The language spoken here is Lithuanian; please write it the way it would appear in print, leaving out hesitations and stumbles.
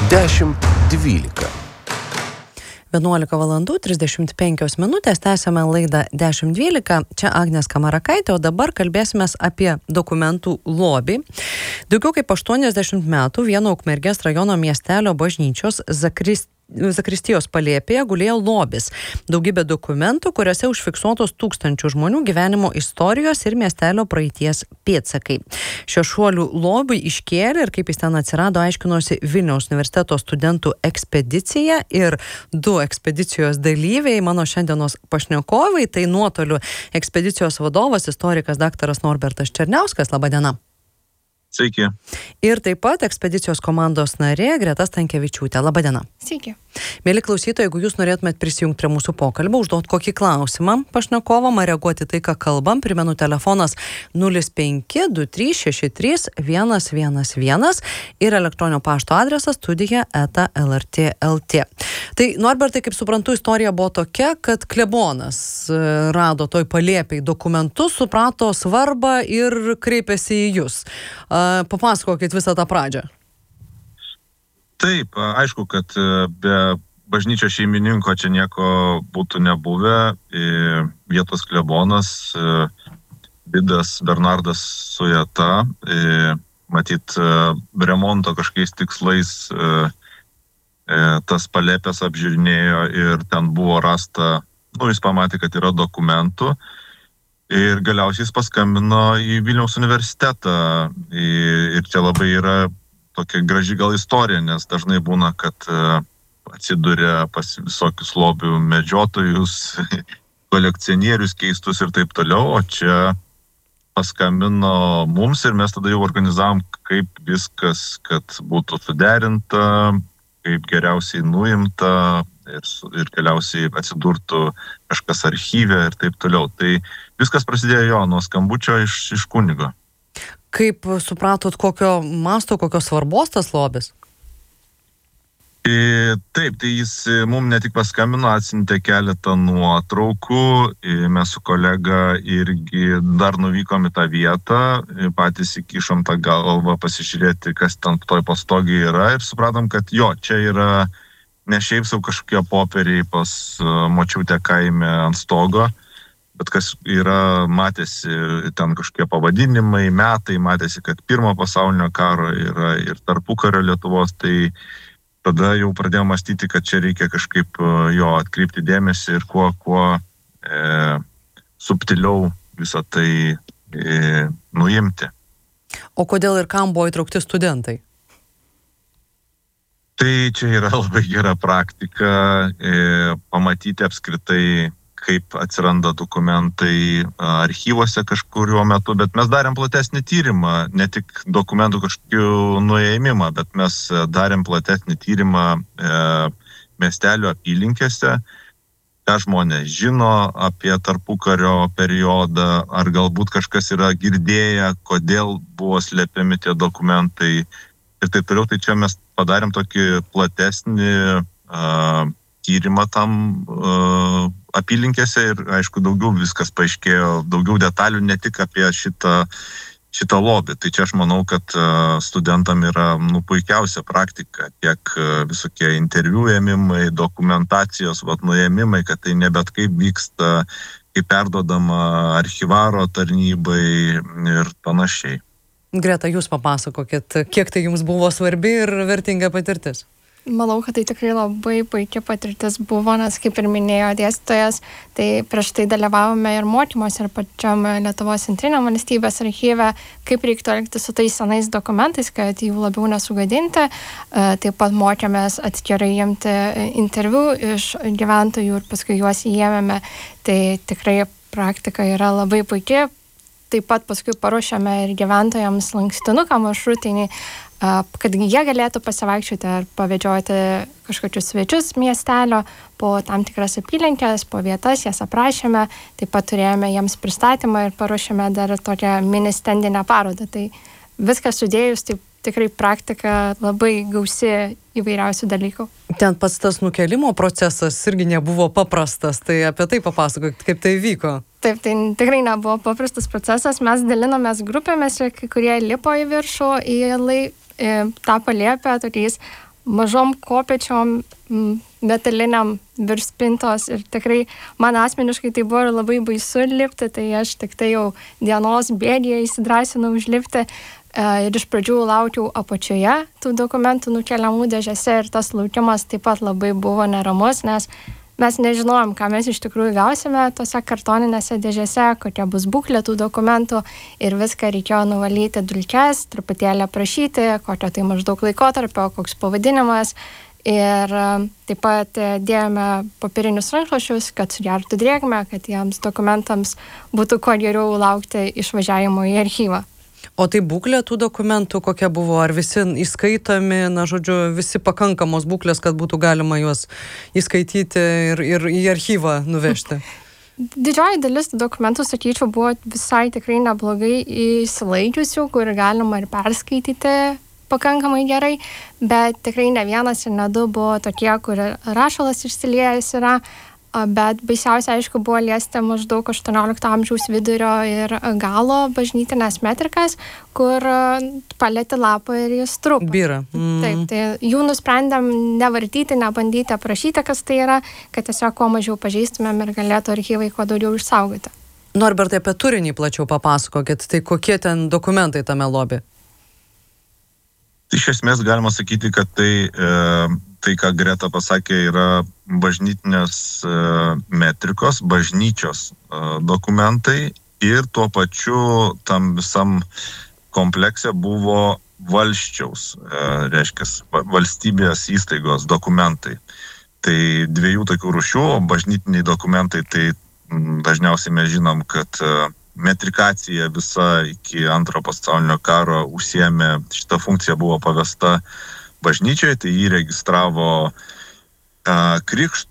10.12. 11:35 tęsiame laidą 10.12. Čia Agnė Skamarakaitė, o dabar kalbėsimės apie dokumentų lobį. Daugiau kaip 80 metų vieno Ukmergės rajono miestelio bažnyčios Zakristijos palėpėje gulėjo lobis. Daugybė dokumentų, kuriuose užfiksuotos tūkstančių žmonių gyvenimo istorijos ir miestelio praeities pėdsakai. Šio šuolių lobiui iškėlė ir kaip jis ten atsirado, aiškinosi Vilniaus universiteto studentų ekspedicija ir 2 ekspedicijos dalyviai, mano šiandienos pašnekovai, tai nuotoliu ekspedicijos vadovas, istorikas daktaras Norbertas Černiauskas. Labą dieną. Sveiki. Ir taip pat ekspedicijos komandos narė Greta Stankevičiūtė. Labą dieną. Sveiki. Mėly klausytojai, jeigu jūs norėtumėt prisijungti prie mūsų pokalbio, užduoti kokį klausimą pašnekovam, reaguoti tai, ką kalbam, primenu telefonas 0523631111 ir elektroninio pašto adresas studija@lrt.lt. Tai, Norbertai, kaip suprantu, istorija buvo tokia, kad klebonas rado toj palėpėj dokumentus, suprato svarbą ir kreipėsi į jūs. Papasakokit visą tą pradžią. Taip, aišku, kad be bažnyčios šeimininko čia nieko būtų nebuvę. Vietos klebonas Vidas Bernardas Sujeta, matyt, remonto kažkokiais tikslais tas palėpės apžiūrinėjo ir ten buvo rasta, jis pamatė, kad yra dokumentų. Ir galiausiai jis paskambino į Vilniaus universitetą. Ir čia labai yra tokia graži gal istorija, nes dažnai būna, kad atsiduria pas visokius lobių medžiotojus, kolekcionierius keistus ir taip toliau, o čia paskambino mums ir mes tada jau organizavom, kaip viskas, kad būtų suderinta, kaip geriausiai nuimta ir galiausiai atsidurtų kažkas archyve ir taip toliau. Tai viskas prasidėjo nuo skambučio iš kunigo. Kaip supratot, kokio masto, kokios svarbos tas lobis? Taip, tai jis mums ne tik paskambino, atsiuntė keletą nuotraukų. Mes su kolega irgi dar nuvykom į tą vietą, patys įkišom tą galvą pasižiūrėti, kas ten toj pastogėje yra ir supratom, kad čia yra ne šiaip sau kažkokie popieriai pas močiutę kaime ant stogo, bet kas yra, matėsi ten kažkokie pavadinimai, metai, matėsi, kad Pirmo pasaulinio karo yra ir tarpukario Lietuvos, tai tada jau pradėjome mąstyti, kad čia reikia kažkaip atkreipti dėmesį ir kuo subtiliau visą tai nuimti. O kodėl ir kam buvo įtraukti studentai? Tai čia yra labai gera praktika pamatyti apskritai, kaip atsiranda dokumentai archyvose kažkuriuo metu, bet mes darėm platesnį tyrimą, ne tik dokumentų kažkokių nuėmimą, bet mes darėm platesnį tyrimą miestelio apylinkėse, ką žmonės žino apie tarpukario periodą, ar galbūt kažkas yra girdėję, kodėl buvo slepiami tie dokumentai ir taip toliau. Tai čia mes padarėm tokį platesnį tyrimą tam apylinkėse ir, aišku, daugiau viskas paaiškėjo, daugiau detalių ne tik apie šitą lobį. Tai čia aš manau, kad studentam yra puikiausia praktika, tiek visokie interviu ėmimai, dokumentacijos nuėmimai, kad tai ne bet kaip vyksta, kaip perduodama archyvaro tarnybai ir panašiai. Greta, jūs papasakokit, kiek tai jums buvo svarbi ir vertinga patirtis? Manau, kad tai tikrai labai puikia patirtis buvo, nes kaip ir minėjo dėstytojas, tai prieš tai dalyvavome ir mokymuose ir pačiam Lietuvos centriniam valstybės archyve, kaip reiktų elgtis su tais senais dokumentais, kad jų labiau nesugadinti. Taip pat mokėmės atskirai imti interviu iš gyventojų ir paskui juos įėmėme. Tai tikrai praktika yra labai puikia. Taip pat paskui paruošėme ir gyventojams lankstinuką maršrutinį, kad jie galėtų pasivaikščioti ar pavedžioti kažkokius svečius miestelio po tam tikras apylinkės, po vietas, jas aprašėme, taip pat turėjome jiems pristatymą ir paruošėme dar tokią mini stendinę parodą. Tai viskas sudėjus, tai tikrai praktika labai gausi įvairiausių dalykų. Ten pats tas nukelimo procesas irgi nebuvo paprastas, tai apie tai papasakokit, kaip tai vyko. Taip, tai tikrai nebuvo paprastas procesas, mes dalinomės grupėmis, kai kurie lipo į viršų, į tą palėpę tokiais mažom kopėčiom metaliniam virš spintos ir tikrai man asmeniškai tai buvo labai baisu lipti, tai aš tik tai jau dienos bėgyje įsidrąsinau užlipti ir iš pradžių laukiau apačioje tų dokumentų nukeliamų dėžėse ir tas laukimas taip pat labai buvo neramus, nes mes nežinojom, ką mes iš tikrųjų gausime tose kartoninėse dėžėse, kokia bus būklė tų dokumentų ir viską reikėjo nuvalyti dulkes, truputėlį aprašyti, kokio tai maždaug laikotarpio, koks pavadinimas. Ir taip pat dėjome popierinius rankšluosčius, kad sugertų drėgmę, kad jiems dokumentams būtų kuo geriau laukti išvažiavimo į archyvą. O tai būklė tų dokumentų kokia buvo? Ar visi įskaitomi, visi pakankamos būklės, kad būtų galima juos įskaityti ir į archyvą nuvežti? Didžioji dalis dokumentų, sakyčiau, buvo visai tikrai neblogai įsilaikiusių, kur galima ir perskaityti pakankamai gerai, bet tikrai ne vienas ir ne du buvo tokie, kur rašalas išsiliejęs yra, bet baisiausia, aišku, buvo liesti maždaug 18 amžiaus vidurio ir galo bažnytinės metrikas, kur palėti lapą ir jis trupa. Byra. Taip, tai jų nusprendėm nevartyti, nebandyti aprašyti, kas tai yra, kad tiesiog kuo mažiau pažeistumėm ir galėtų archyvai kuo daugiau išsaugoti. Norbertai, apie turinį plačiau papasakokit, tai kokie ten dokumentai tame lobi? Iš esmės galima sakyti, kad tai ką Greta pasakė, yra bažnytinės metrikos, bažnyčios dokumentai ir tuo pačiu tam visam komplekse buvo valsčiaus, reiškia, valstybės įstaigos dokumentai. Tai dviejų tokių rūšių, bažnytiniai dokumentai, tai dažniausiai mes žinom, kad metrikacija visa iki Antrojo pasaulinio karo užsiėmė, šita funkcija buvo pavesta bažnyčioje, tai jį registravo krikštų